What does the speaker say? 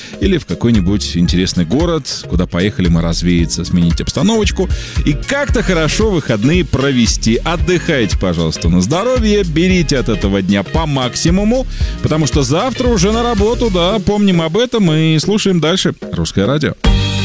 или в какой-нибудь интересный город, куда поехали мы развеяться, сменить обстановочку и как-то хорошо выходные провести. Отдыхайте, пожалуйста, на здоровье, берите от этого дня по максимуму, потому что завтра уже на работу, да, помним об этом и слушаем дальше. Русское радио.